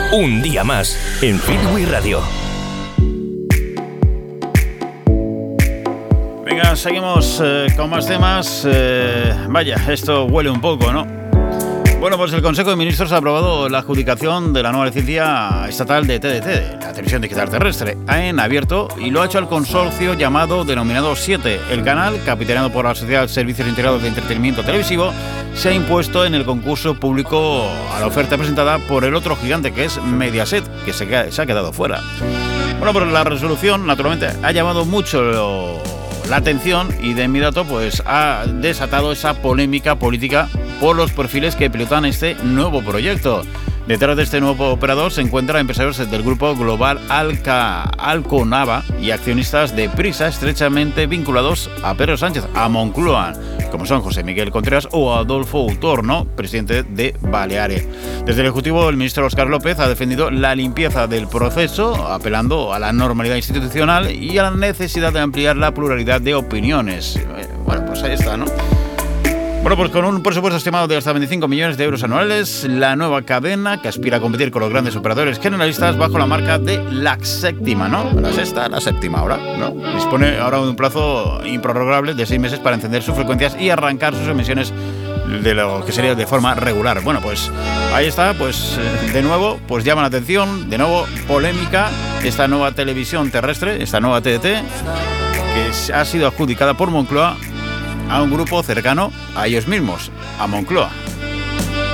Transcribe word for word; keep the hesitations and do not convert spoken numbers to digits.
Un día más en Freeway Radio. Venga, seguimos eh, con más temas. Eh, vaya, esto huele un poco, ¿no? Bueno, pues el Consejo de Ministros ha aprobado la adjudicación de la nueva licencia estatal de T D T, la televisión digital terrestre, en abierto, y lo ha hecho al consorcio llamado denominado siete. El canal, capitaneado por la Sociedad de Servicios Integrados de Entretenimiento Televisivo, se ha impuesto en el concurso público a la oferta presentada por el otro gigante, que es Mediaset, que se, queda, se ha quedado fuera. Bueno, pues la resolución, naturalmente, ha llamado mucho lo, la atención y de inmediato pues ha desatado esa polémica política por los perfiles que pilotan este nuevo proyecto. Detrás de este nuevo operador se encuentran empresarios del grupo global Alca, Alconava y accionistas de Prisa estrechamente vinculados a Pedro Sánchez, a Moncloa, como son José Miguel Contreras o Adolfo Utorno, presidente de Baleares. Desde el Ejecutivo, el ministro Óscar López ha defendido la limpieza del proceso, apelando a la normalidad institucional y a la necesidad de ampliar la pluralidad de opiniones. Bueno, pues ahí está, ¿no? Bueno, pues con un presupuesto estimado de hasta veinticinco millones de euros anuales, la nueva cadena, que aspira a competir con los grandes operadores generalistas bajo la marca de la séptima, ¿no? La sexta, la séptima ahora, ¿no? Dispone ahora de un plazo improrrogable de seis meses para encender sus frecuencias y arrancar sus emisiones de lo que sería de forma regular. Bueno, pues ahí está, pues de nuevo, pues llama la atención, de nuevo polémica, esta nueva televisión terrestre, esta nueva T D T, que ha sido adjudicada por Moncloa a un grupo cercano a ellos mismos, a Moncloa.